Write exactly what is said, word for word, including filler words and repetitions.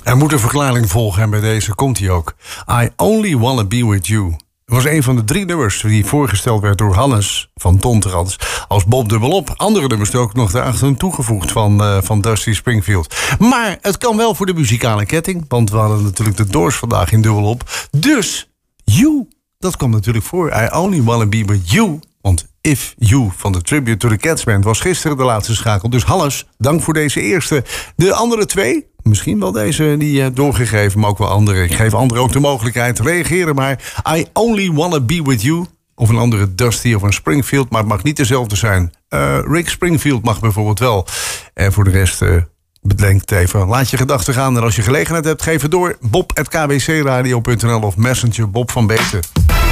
Er moet een verklaring volgen en bij deze komt hij ook. I Only Wanna Be With You. Het was een van de drie nummers die voorgesteld werd door Hannes van Donterans als Bob dubbelop. Andere nummers ook nog daarachter toegevoegd van, uh, van Dusty Springfield. Maar het kan wel voor de muzikale ketting, want we hadden natuurlijk de Doors vandaag in dubbelop. Dus You, dat kwam natuurlijk voor. I Only Wanna Be With You. Want If You van de Tribute to the Cats Band was gisteren de laatste schakel. Dus Hannes, dank voor deze eerste. De andere twee, misschien wel deze die uh, doorgegeven, maar ook wel andere. Ik geef anderen ook de mogelijkheid. Reageren maar. I Only Wanna Be With You. Of een andere Dusty of een Springfield. Maar het mag niet dezelfde zijn. Uh, Rick Springfield mag bijvoorbeeld wel. En voor de rest uh, bedenk het even. Laat je gedachten gaan. En als je gelegenheid hebt, geef het door. bob at k w c radio punt n l of Messenger Bob van Beeten.